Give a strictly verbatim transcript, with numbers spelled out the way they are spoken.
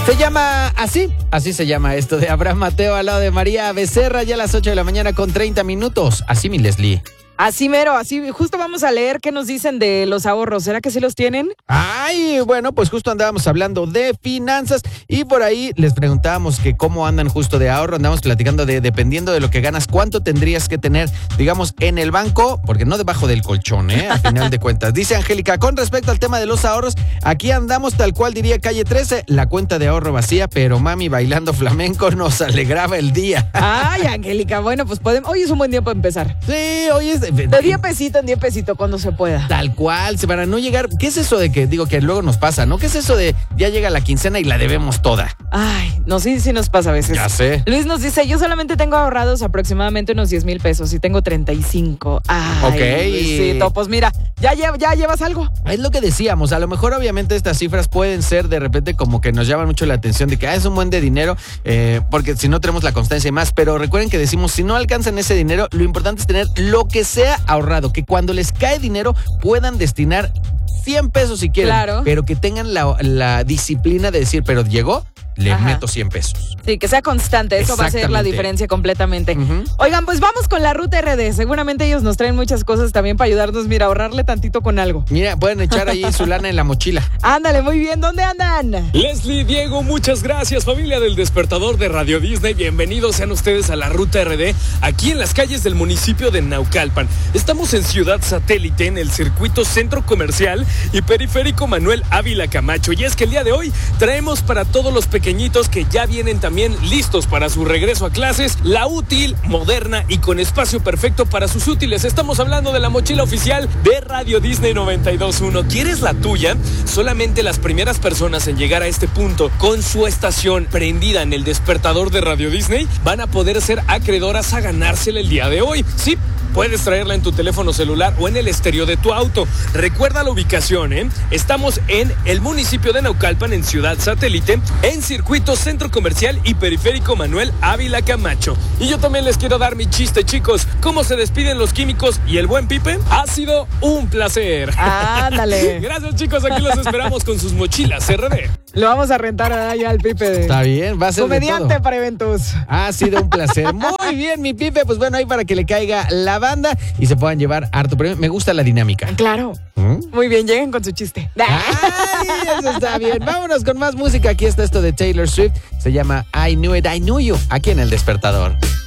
Se llama así, así se llama esto de Abraham Mateo al lado de María Becerra, ya a las ocho de la mañana con treinta minutos. Así, mi Leslie. Así mero, así justo vamos a leer qué nos dicen de los ahorros. ¿Será que sí los tienen? Ay, bueno, pues justo andábamos hablando de finanzas y por ahí les preguntábamos que cómo andan justo de ahorro. Andamos platicando de, dependiendo de lo que ganas, cuánto tendrías que tener, digamos, en el banco, porque no debajo del colchón, ¿eh? A final de cuentas. Dice Angélica, con respecto al tema de los ahorros, aquí andamos tal cual diría Calle trece, la cuenta de ahorro vacía, pero mami bailando flamenco nos alegraba el día. Ay, Angélica, bueno, pues podemos, hoy es un buen día para empezar. Sí, hoy es... De diez pesito en diez pesito cuando se pueda. Tal cual, para no llegar... ¿Qué es eso de que, digo, que luego nos pasa, ¿no? ¿Qué es eso de ya llega la quincena y la debemos toda? Ay, no, sí, sí nos pasa a veces. Ya sé. Luis nos dice, yo solamente tengo ahorrados aproximadamente unos diez mil pesos y tengo treinta y cinco. Ay, ok. Luisito, pues mira, ya, ya, ya llevas algo. Es lo que decíamos, a lo mejor obviamente estas cifras pueden ser de repente como que nos llaman mucho la atención de que ah, es un buen de dinero, eh, porque si no tenemos la constancia y más, pero recuerden que decimos, si no alcanzan ese dinero, lo importante es tener lo que sea ahorrado, que cuando les cae dinero puedan destinar cien pesos si quieren, claro, pero que tengan la, la disciplina de decir, pero llegó, le Ajá. meto cien pesos. Sí, que sea constante, eso va a ser la diferencia completamente. Uh-huh. Oigan, pues vamos con la Ruta R D, seguramente ellos nos traen muchas cosas también para ayudarnos, mira, ahorrarle tantito con algo. Mira, pueden echar ahí su lana en la mochila. Ándale, muy bien, ¿dónde andan? Leslie, Diego, muchas gracias, familia del Despertador de Radio Disney, bienvenidos sean ustedes a la Ruta R D, aquí en las calles del municipio de Naucalpan. Estamos en Ciudad Satélite, en el circuito Centro Comercial y Periférico Manuel Ávila Camacho, y es que el día de hoy traemos para todos los pequeños pequeñitos que ya vienen también listos para su regreso a clases, la útil, moderna y con espacio perfecto para sus útiles. Estamos hablando de la mochila oficial de Radio Disney noventa y dos punto uno. ¿Quieres la tuya? Solamente las primeras personas en llegar a este punto con su estación prendida en el despertador de Radio Disney van a poder ser acreedoras a ganársela el día de hoy. Sí, puedes traerla en tu teléfono celular o en el estéreo de tu auto. Recuerda la ubicación, ¿eh? Estamos en el municipio de Naucalpan, en Ciudad Satélite, en circuito Centro Comercial y Periférico Manuel Ávila Camacho. Y yo también les quiero dar mi chiste, chicos. ¿Cómo se despiden los químicos y el buen Pipe? Ha sido un placer. Ándale. Gracias, chicos. Aquí los esperamos con sus mochilas R D. Lo vamos a rentar allá al Pipe. De... Está bien, va a ser comediante para eventos. Ha sido un placer. Muy bien, mi Pipe. Pues bueno, ahí para que le caiga la banda y se puedan llevar harto premio. Me gusta la dinámica. Claro. ¿Mm? Muy bien, lleguen con su chiste. Ay, eso está bien. Vámonos con más música. Aquí está esto de Taylor Swift. Se llama I Knew It, I Knew You. Aquí en El Despertador.